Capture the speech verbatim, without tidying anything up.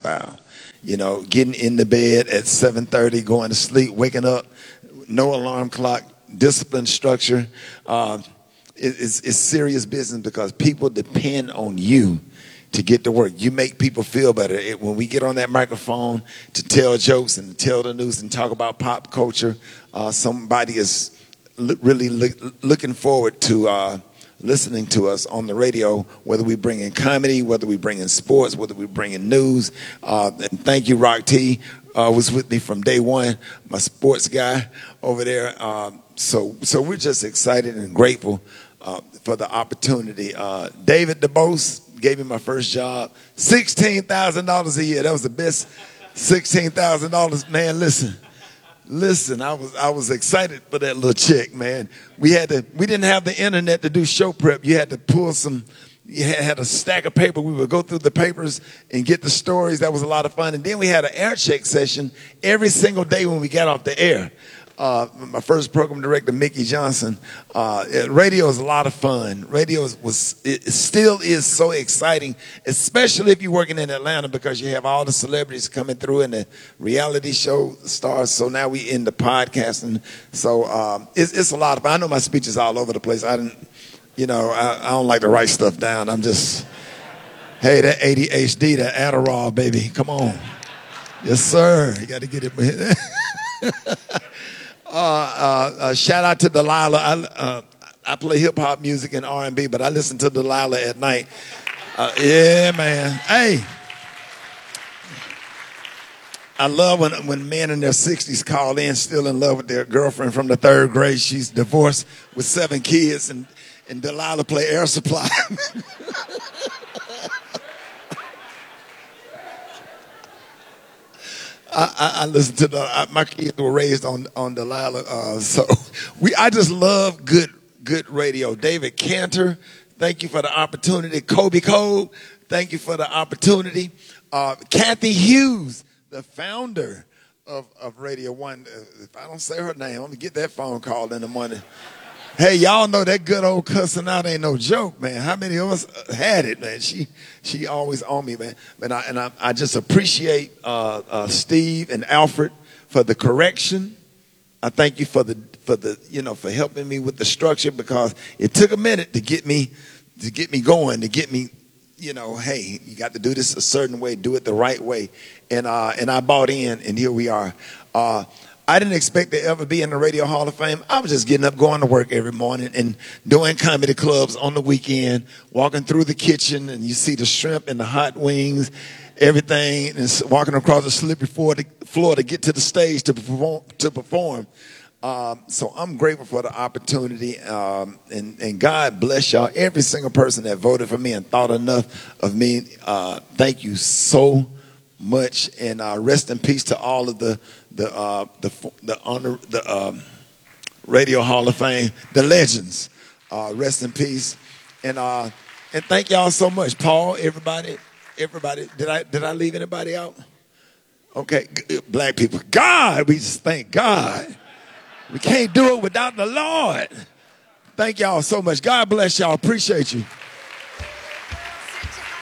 lifestyle. You know, getting in the bed at seven thirty, going to sleep, waking up, no alarm clock, discipline structure. Uh, it, it's, it's serious business because people depend on you to get to work. You make people feel better. It, when we get on that microphone to tell jokes and to tell the news and talk about pop culture, uh, somebody is li- really li- looking forward to uh, listening to us on the radio, whether we bring in comedy, whether we bring in sports, whether we bring in news. Uh, and thank you, Rock T, uh, was with me from day one, my sports guy over there. Uh, so, so we're just excited and grateful uh, for the opportunity. Uh, David DeBose gave me my first job, sixteen thousand dollars a year. That was the best sixteen thousand dollars. Man, listen. Listen, I was I was excited for that little check, man. We had to we didn't have the internet to do show prep. You had to pull some you had a stack of paper. We would go through the papers and get the stories. That was a lot of fun. And then we had an air check session every single day when we got off the air. Uh, my first program director, Mickey Johnson. Uh, radio is a lot of fun. Radio is, was it still is so exciting, especially if you're working in Atlanta, because you have all the celebrities coming through and the reality show stars. So now we in the podcasting. So um, it's, it's a lot of fun. I know my speech is all over the place. I didn't, you know, I, I don't like to write stuff down. I'm just, hey, that A D H D, that Adderall, baby, come on. Yes, sir. You got to get it. Uh, uh, uh, shout out to Delilah. I, uh, I play hip hop music and R and B, but I listen to Delilah at night. Uh, yeah, man. Hey, I love when when men in their sixties call in, still in love with their girlfriend from the third grade. She's divorced with seven kids, and and Delilah play Air Supply. I, I, I listen to the. I, my kids were raised on on Delilah, uh, so we. I just love good good radio. David Cantor, thank you for the opportunity. Kobe Cole, thank you for the opportunity. Uh, Kathy Hughes, the founder of of Radio One. If I don't say her name, I'm gonna get that phone call in the morning. Hey, y'all know that good old cussing out ain't no joke, man. How many of us had it, man? She she always on me, man. And I, and I, I just appreciate uh, uh, Steve and Alfred for the correction. I thank you for the for the you know for helping me with the structure, because it took a minute to get me to get me going, to get me, you know, hey, you got to do this a certain way, do it the right way, and uh, and I bought in, and here we are. Uh, I didn't expect to ever be in the Radio Hall of Fame. I was just getting up, going to work every morning and doing comedy clubs on the weekend, walking through the kitchen, and you see the shrimp and the hot wings, everything, and walking across the slippery floor to, floor to get to the stage to perform. To perform. Um, so I'm grateful for the opportunity, um, and, and God bless y'all. Every single person that voted for me and thought enough of me, uh, thank you so much, and uh, rest in peace to all of the the uh, the the honor the um, Radio Hall of Fame, the legends. Uh, rest in peace, and uh, and thank y'all so much, Paul. Everybody, everybody. Did I did I leave anybody out? Okay, black people. God, we just thank God. We can't do it without the Lord. Thank y'all so much. God bless y'all. Appreciate you.